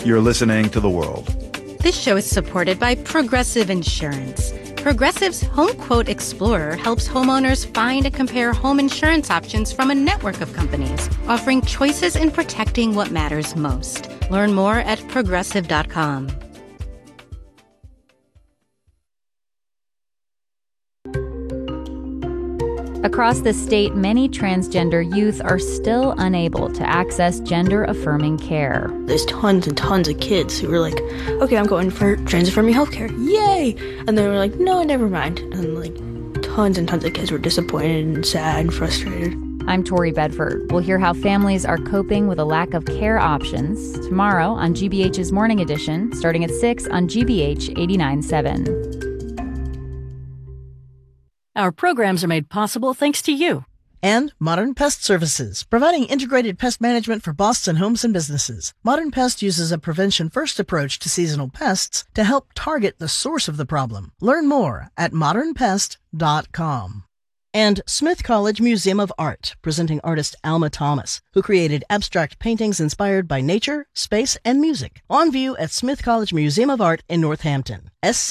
You're listening to The World. This show is supported by Progressive Insurance. Progressive's Home Quote Explorer helps homeowners find and compare home insurance options from a network of companies, offering choices in protecting what matters most. Learn more at progressive.com. Across the state, many transgender youth are still unable to access gender-affirming care. There's tons and tons of kids who were like, okay, I'm going for trans-affirming healthcare. Yay! And they were like, no, never mind. And like tons and tons of kids were disappointed and sad and frustrated. I'm Tori Bedford. We'll hear how families are coping with a lack of care options tomorrow on GBH's Morning Edition, starting at 6 on GBH 89.7. Our programs are made possible thanks to you. And Modern Pest Services, providing integrated pest management for Boston homes and businesses. Modern Pest uses a prevention-first approach to seasonal pests to help target the source of the problem. Learn more at modernpest.com. And Smith College Museum of Art, presenting artist Alma Thomas, who created abstract paintings inspired by nature, space, and music. On view at Smith College Museum of Art in Northampton.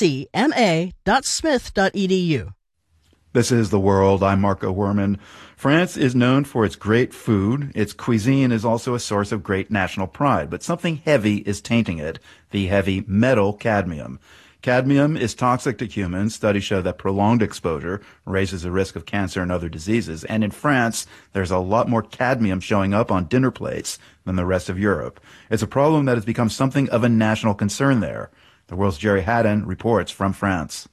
scma.smith.edu. This is The World. I'm Marco Werman. France is known for its great food. Its cuisine is also a source of great national pride, but something heavy is tainting it, the heavy metal cadmium. Cadmium is toxic to humans. Studies show that prolonged exposure raises the risk of cancer and other diseases. And in France, there's a lot more cadmium showing up on dinner plates than the rest of Europe. It's a problem that has become something of a national concern there. The World's Jerry Haddon reports from France.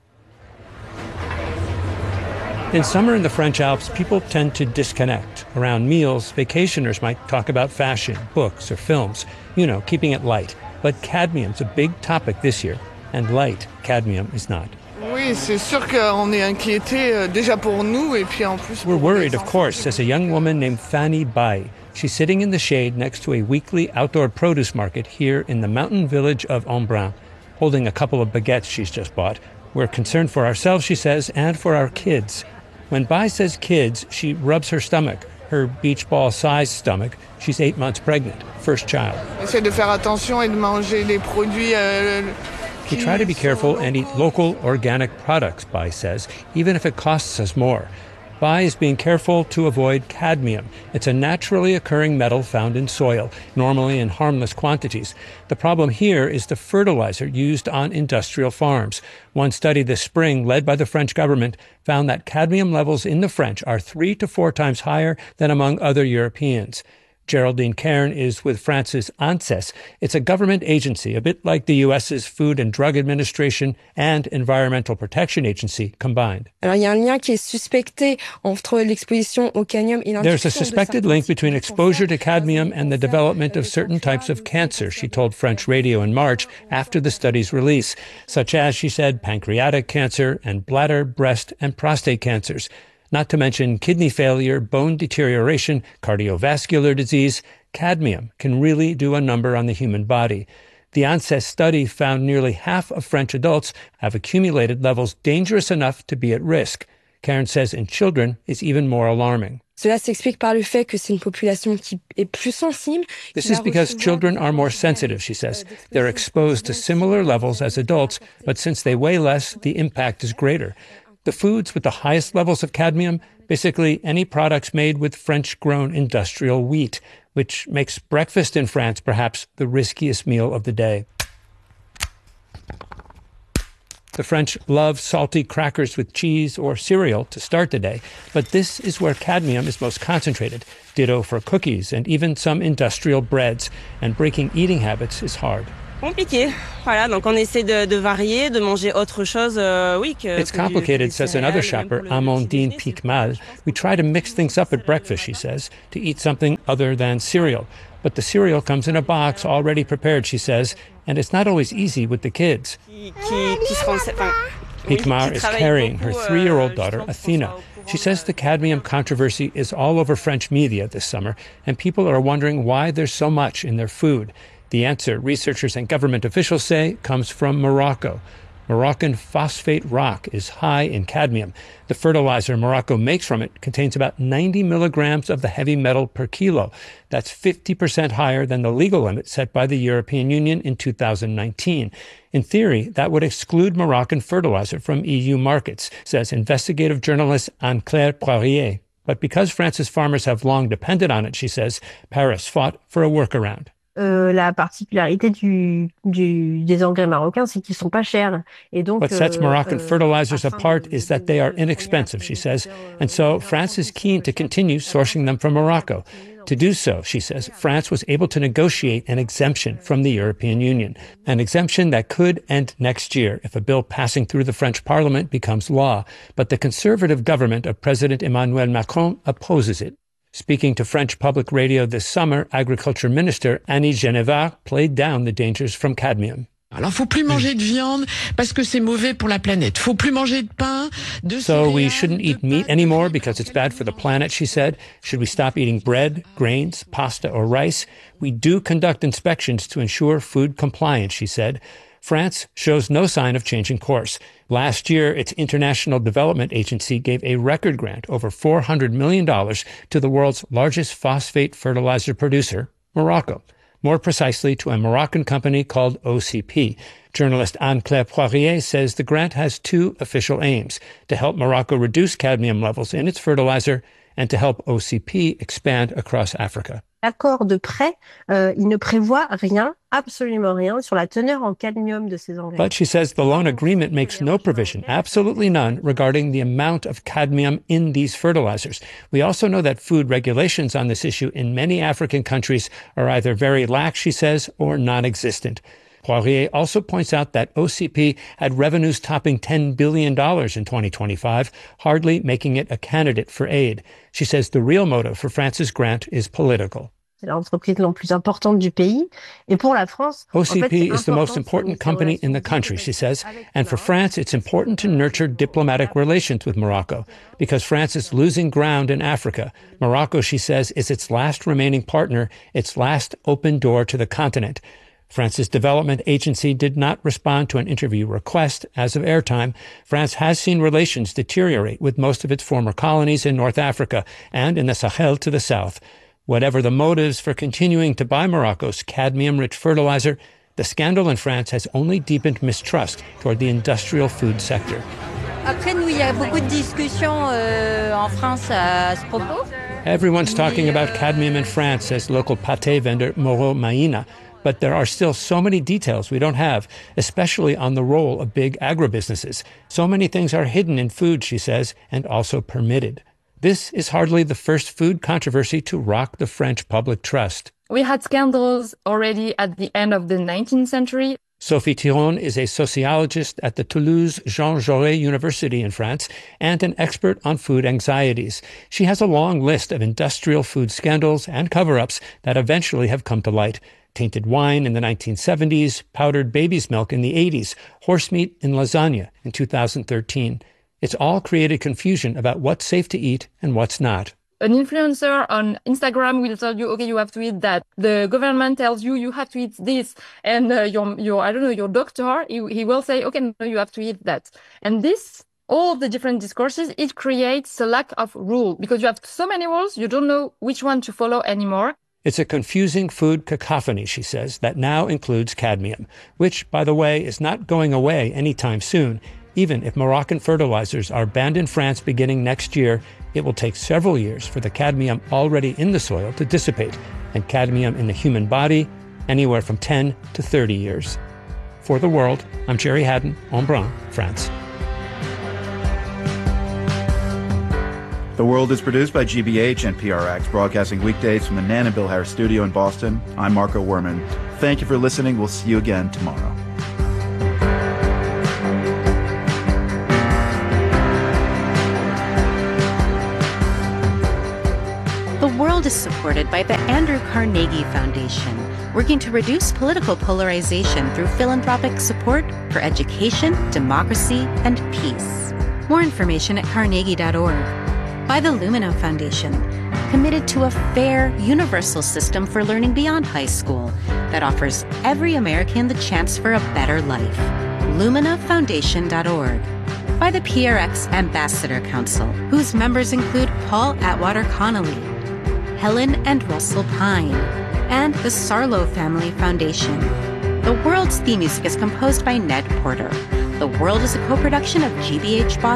In summer in the French Alps, people tend to disconnect. Around meals, vacationers might talk about fashion, books, or films. You know, keeping it light. But cadmium's a big topic this year, and light cadmium is not. Oui, c'est sûr qu'on est inquiété déjà pour nous et puis en plus. We're worried, of course, says a young woman named Fanny Bai. She's sitting in the shade next to a weekly outdoor produce market here in the mountain village of Embrun, holding a couple of baguettes she's just bought. We're concerned for ourselves, she says, and for our kids. When Bai says kids, she rubs her stomach, her beach ball-sized stomach. She's 8 months pregnant, first child. Essaie de faire attention et de manger les produits. We try to be careful and eat local, organic products, Bai says, even if it costs us more. Bai is being careful to avoid cadmium. It's a naturally occurring metal found in soil, normally in harmless quantities. The problem here is the fertilizer used on industrial farms. One study this spring, led by the French government, found that cadmium levels in the French are 3 to 4 times higher than among other Europeans. Geraldine Cairn is with France's ANSES. It's a government agency, a bit like the U.S.'s Food and Drug Administration and Environmental Protection Agency combined. There's a suspected link between exposure to cadmium and the development of certain types of cancer, she told French radio in March after the study's release, such as, she said, pancreatic cancer and bladder, breast, and prostate cancers. Not to mention kidney failure, bone deterioration, cardiovascular disease. Cadmium can really do a number on the human body. The ANSES study found nearly half of French adults have accumulated levels dangerous enough to be at risk. Karen says in children it's even more alarming. This is because children are more sensitive, she says. They're exposed to similar levels as adults, but since they weigh less, the impact is greater. The foods with the highest levels of cadmium, basically any products made with French-grown industrial wheat, which makes breakfast in France perhaps the riskiest meal of the day. The French love salty crackers with cheese or cereal to start the day, but this is where cadmium is most concentrated. Ditto for cookies and even some industrial breads, and breaking eating habits is hard. Compliqué. Voilà, donc on essaie de varier, de manger autre chose, oui. It's complicated, says another shopper, Amandine Piquemal. We try to mix things up at breakfast, she says, to eat something other than cereal. But the cereal comes in a box already prepared, she says, and it's not always easy with the kids. Piquemal is carrying her 3-year-old daughter, Athena. She says the cadmium controversy is all over French media this summer, and people are wondering why there's so much in their food. The answer, researchers and government officials say, comes from Morocco. Moroccan phosphate rock is high in cadmium. The fertilizer Morocco makes from it contains about 90 milligrams of the heavy metal per kilo. That's 50% higher than the legal limit set by the European Union in 2019. In theory, that would exclude Moroccan fertilizer from EU markets, says investigative journalist Anne-Claire Poirier. But because France's farmers have long depended on it, she says, Paris fought for a workaround. La particularité des engrais marocains, c'est qu'ils sont pas chers. Et donc, what sets Moroccan fertilizers apart is that they are inexpensive, she says, and so France is keen to continue sourcing them from Morocco. To do so, she says, France was able to negotiate an exemption from the European Union, an exemption that could end next year if a bill passing through the French Parliament becomes law. But the conservative government of President Emmanuel Macron opposes it. Speaking to French public radio this summer, Agriculture Minister Annie Genevard played down the dangers from cadmium. Alors, faut plus manger de viande parce que c'est mauvais pour la planète. Faut plus manger de pain, de So we shouldn't eat meat anymore because it's bad for the planet, she said. Should we stop eating bread, grains, pasta, or rice? We do conduct inspections to ensure food compliance, she said. France shows no sign of changing course. Last year, its International Development Agency gave a record grant, over $400 million, to the world's largest phosphate fertilizer producer, Morocco. More precisely, to a Moroccan company called OCP. Journalist Anne-Claire Poirier says the grant has two official aims: to help Morocco reduce cadmium levels in its fertilizer and to help OCP expand across Africa. L'accord de prêt, il ne prévoit rien, absolument rien, sur la teneur en cadmium de ces engrais. But she says the loan agreement makes no provision, absolutely none, regarding the amount of cadmium in these fertilizers. We also know that food regulations on this issue in many African countries are either very lax, she says, or non-existent. Poirier also points out that OCP had revenues topping $10 billion in 2025, hardly making it a candidate for aid. She says the real motive for France's grant is political. C'est l'entreprise la plus importante du pays. Et pour la France, OCP is the most important company in the country, she says. And for France, it's important to nurture diplomatic relations with Morocco because France is losing ground in Africa. Morocco, she says, is its last remaining partner, its last open door to the continent. France's development agency did not respond to an interview request. As of airtime, France has seen relations deteriorate with most of its former colonies in North Africa and in the Sahel to the south. Whatever the motives for continuing to buy Morocco's cadmium-rich fertilizer, the scandal in France has only deepened mistrust toward the industrial food sector. Après, nous, il y a beaucoup de discussions en France à ce propos. Everyone's talking about cadmium in France, says local pâté vendor Moreau Maïna. But there are still so many details we don't have, especially on the role of big agribusinesses. So many things are hidden in food, she says, and also permitted. This is hardly the first food controversy to rock the French public trust. We had scandals already at the end of the 19th century. Sophie Thiron is a sociologist at the Toulouse Jean Jaurès University in France and an expert on food anxieties. She has a long list of industrial food scandals and cover-ups that eventually have come to light. Tainted wine in the 1970s, powdered baby's milk in the 80s, horse meat in lasagna in 2013. It's all created confusion about what's safe to eat and what's not. An influencer on Instagram will tell you, okay, you have to eat that. The government tells you, you have to eat this. And your doctor, he will say, okay, no, you have to eat that. And this, all the different discourses, it creates a lack of rule because you have so many rules, you don't know which one to follow anymore. It's a confusing food cacophony, she says, that now includes cadmium, which, by the way, is not going away anytime soon. Even if Moroccan fertilizers are banned in France beginning next year, it will take several years for the cadmium already in the soil to dissipate, and cadmium in the human body, anywhere from 10 to 30 years. For The World, I'm Jerry Haddon, Embrun, France. The World is produced by GBH and PRX, broadcasting weekdays from the Nan and Bill Harris studio in Boston. I'm Marco Werman. Thank you for listening. We'll see you again tomorrow. The World is supported by the Andrew Carnegie Foundation, working to reduce political polarization through philanthropic support for education, democracy, and peace. More information at carnegie.org. By the Lumino Foundation, committed to a fair, universal system for learning beyond high school that offers every American the chance for a better life. luminafoundation.org. By the PRX Ambassador Council, whose members include Paul Atwater Connolly, Helen and Russell Pine, and the Sarlo Family Foundation. The World's theme music is composed by Ned Porter. The World is a co-production of GBH Boston